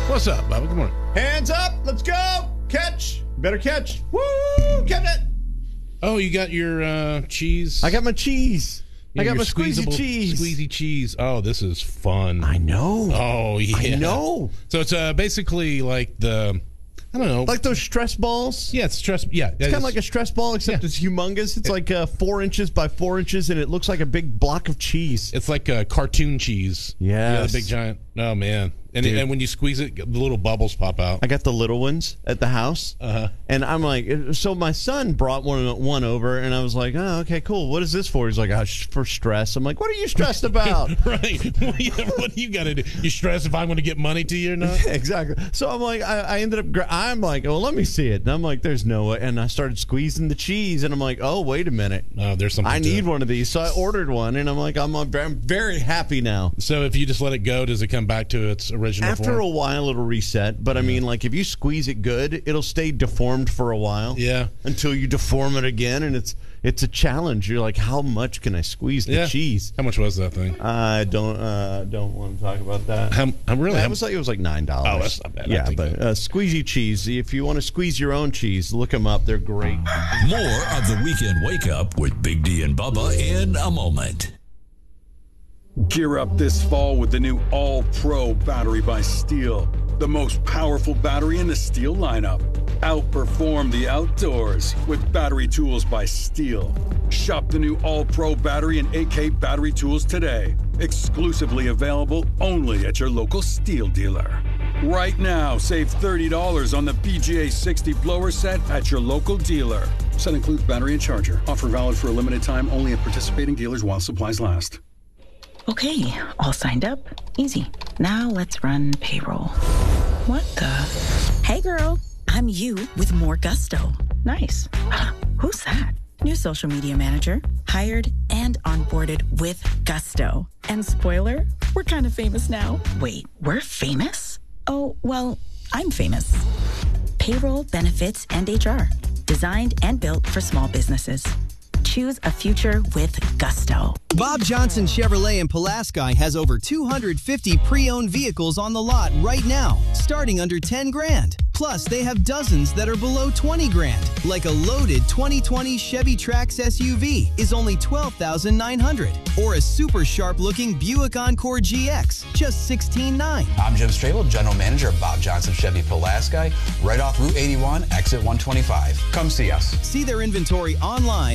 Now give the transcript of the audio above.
What's up, Bubba? Good morning. Hands up. Let's go. Catch. Better catch. Woo! Catch it. Oh, you got your cheese? I got my cheese. I got my squeezable cheese. Squeezy cheese. Oh, this is fun. I know. Oh, yeah. I know. So it's basically like I don't know. Like those stress balls? Yeah, it's stress. Yeah. It's kind of like a stress ball, except it's humongous. It's like 4 inches by 4 inches, and it looks like a big block of cheese. It's like a cartoon cheese. Yes. Yeah, the big giant. Oh, man. And when you squeeze it, the little bubbles pop out. I got the little ones at the house, and I'm like, so my son brought one over, and I was like, oh, okay, cool. What is this for? He's like, oh, for stress. I'm like, what are you stressed about? Right. What do you got to do? You stress if I'm going to get money to you or not? Exactly. So I'm like, I ended up, I'm like, oh, let me see it. And I'm like, there's no way. And I started squeezing the cheese, and I'm like, oh, wait a minute. Oh, there's something. I need one of these. So I ordered one, and I'm like, I'm very happy now. So if you just let it go, does it come back to its original After form? a while, it'll reset. But I mean, like, if you squeeze it good, it'll stay deformed for a while. Yeah. Until you deform it again, and it's a challenge. You're like, how much can I squeeze the cheese? How much was that thing? I don't want to talk about that. It was like $9. Oh, that's not bad. Yeah, but squeezy cheese. If you want to squeeze your own cheese, look them up. They're great. More of the Weekend Wake Up with Big D and Bubba in a moment. Gear up this fall with the new All-Pro battery by Steel. The most powerful battery in the Steel lineup. Outperform the outdoors with battery tools by Steel. Shop the new All-Pro battery and AK battery tools today. Exclusively available only at your local Steel dealer. Right now, save $30 on the PGA 60 blower set at your local dealer. Set includes battery and charger. Offer valid for a limited time only at participating dealers while supplies last. Okay, all signed up. Easy. Now let's run payroll. What the? Hey girl, I'm you with more gusto. Nice. Who's that? New social media manager, hired and onboarded with gusto. And spoiler, we're kind of famous now. Wait, we're famous? Oh, well, I'm famous. Payroll, benefits, and HR. Designed and built for small businesses. Choose a future with gusto. Bob Johnson Chevrolet in Pulaski has over 250 pre-owned vehicles on the lot right now, starting under 10 grand. Plus, they have dozens that are below 20 grand, like a loaded 2020 Chevy Trax SUV is only $12,900, or a super sharp-looking Buick Encore GX, just $16,900. I'm Jim Strable, General Manager of Bob Johnson Chevy Pulaski, right off Route 81, exit 125. Come see us. See their inventory online